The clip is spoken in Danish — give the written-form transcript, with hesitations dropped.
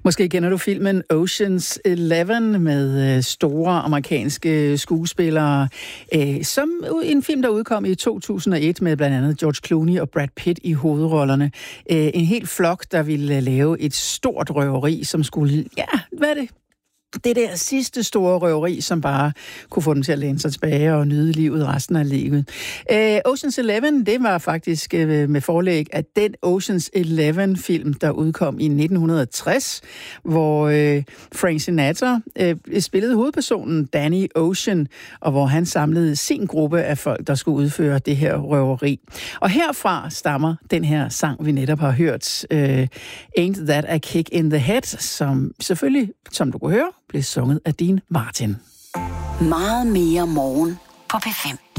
Måske kender du filmen Ocean's 11 med store amerikanske skuespillere, som en film, der udkom i 2001 med blandt andet George Clooney og Brad Pitt i hovedrollerne. En hel flok, der ville lave et stort røveri, som skulle, hvad er det? Det der sidste store røveri, som bare kunne få dem til at læne sig tilbage og nyde livet resten af livet. Ocean's 11, det var faktisk med forlæg af den Ocean's 11-film, der udkom i 1960, hvor Frank Sinatra spillede hovedpersonen Danny Ocean, og hvor han samlede sin gruppe af folk, der skulle udføre det her røveri. Og herfra stammer den her sang, vi netop har hørt, Ain't That a Kick in the Head, som selvfølgelig, som du kunne høre, blev sunget af Dean Martin. Meget mere morgen på P5.